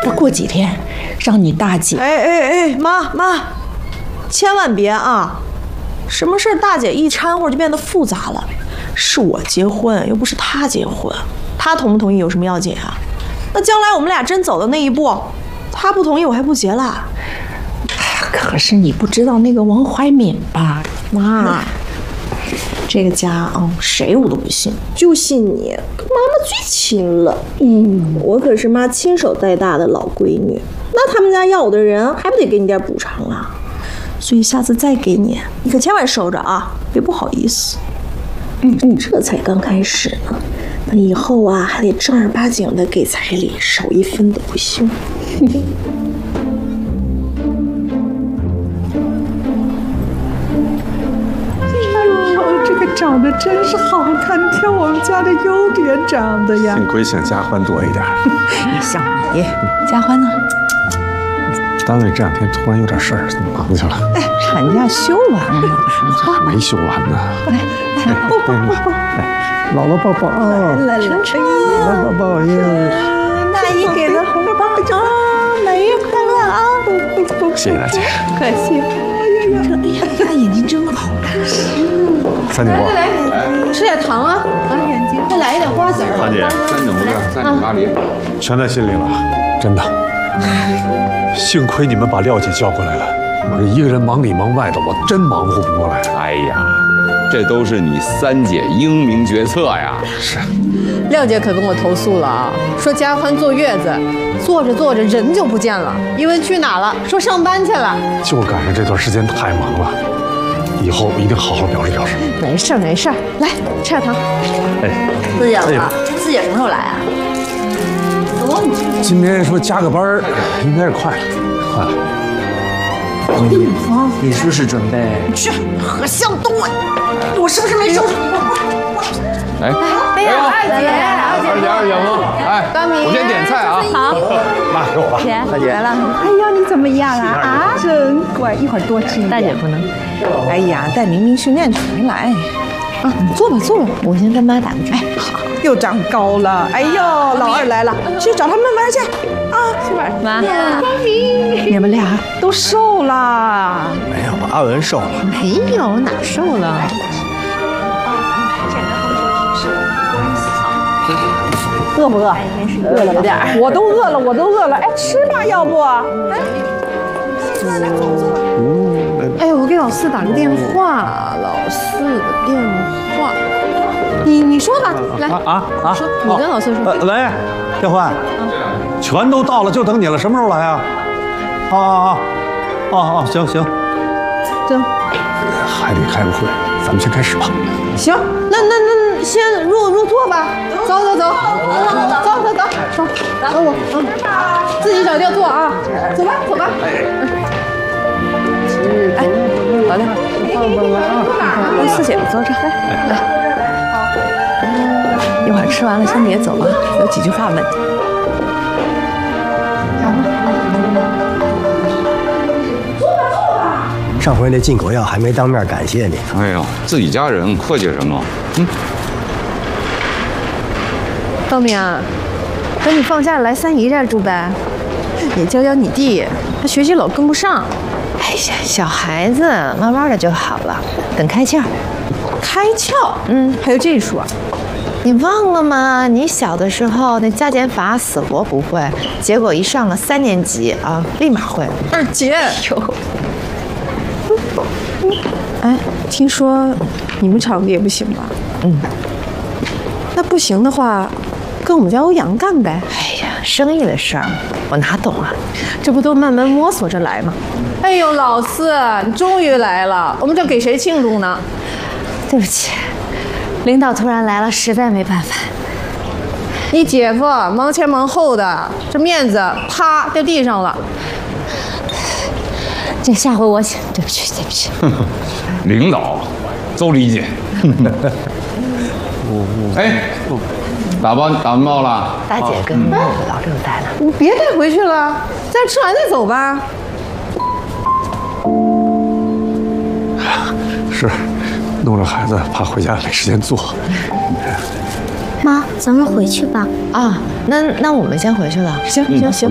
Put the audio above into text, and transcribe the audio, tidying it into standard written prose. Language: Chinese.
那过几天让你大姐…… 妈，千万别啊！什么事儿大姐一掺和就变得复杂了。是我结婚，又不是他结婚，他同不同意有什么要紧啊？那将来我们俩真走到那一步，他不同意我还不结了？ 可是你不知道那个王怀敏吧， 妈。这个家啊，谁我都不信，就信你，跟妈妈最亲了。我可是妈亲手带大的老闺女，那他们家要我的人还不得给你点补偿啊？所以下次再给你，你可千万收着啊，别不好意思。这才刚开始呢，那以后啊还得正儿八经的给彩礼，少一分都不行。 长得真是好看，挑我们家的优点长的呀。 幸亏想佳欢多一点。 像你，佳欢呢？ 单位这两天突然有点事儿，忙去了。 产假休完了， 没休完呢。来，姥姥抱抱啊！ 来， 姥姥抱呀！ 大姨给的红包啊，满月快乐啊！ 谢谢大姐， 可惜。哎呀，他眼睛真好看。 三井瓜， 来，吃点糖啊！眼睛，再来一点花籽儿。 大姐，3井胡子，3井巴黎，全在心里了，真的。幸亏你们把廖姐叫过来了，我这一个人忙里忙外的，我真忙活不过来。 哎呀，这都是你三姐英明决策呀！ 是， 廖姐可跟我投诉了啊，说佳欢坐月子，坐着坐着人就不见了。一问去哪了，说上班去了。 就赶上这段时间太忙了，以后一定好好表示表示。 没事没事，来吃点糖。 哎， 四姐啊，四姐什么时候来啊？ 今天说加个班儿，应该是快了。 你是不是准备去喝香东啊！我是不是没收拾？ 哎呀，二姐夫， 哎，我先点菜啊。 好， 妈，给我吧。 大姐来了？ 哎呀，你怎么样啊？真乖，一会儿多吃一点。 大姐夫呢？ 哎呀，在明明训练场没来。 啊，坐吧，我先跟妈打个招呼。 好，又长高了。哎呦，老二来了，去找他们玩去啊！去玩。 妈， 你们俩都瘦了。 没有，阿文瘦了。 没有，哪瘦了？ 饿不饿？饿了有点，我都饿了。哎，吃吧，要不？ 哎，我给老四打个电话，老四的电话，你说吧，来说，你跟老四说。 喂，叶欢，全都到了，就等你了，什么时候来啊？行， 走， 还得开个会，咱们先开始吧。 行，那先入座吧，走，我自己找地儿坐啊，走吧。哎，老弟， 跟四姐坐着，来。一会儿吃完了先别走啊，有几句话问你。 上回那进口药还没当面感谢你。 哎呦，自己家人客气什么？ 道明啊，等你放假来三姨这儿住呗，也教教你弟，他学习老跟不上。 哎呀，小孩子慢慢的就好了，等开窍。 开窍？还有这一说啊？ 你忘了吗？你小的时候那加减法死活不会，结果一上了3年级啊，立马会。 二姐，哎，听说你们厂子也不行吧？那不行的话，跟我们家欧阳干呗。 哎呀，生意的事儿我哪懂啊？ 这不都慢慢摸索着来吗？哎呦，老四，你终于来了，我们这给谁庆祝呢？ 对不起，领导突然来了，实在没办法。 你姐夫忙前忙后的，这面子啪掉地上了。 这下回我请，对不起。 领导都理解。哎，打完包了？ 大姐跟我们老六在呢。 你别带回去了，咱吃完再走吧。 是，弄着孩子怕回家没时间做。 妈，咱们回去吧。 啊，那我们先回去了。 行。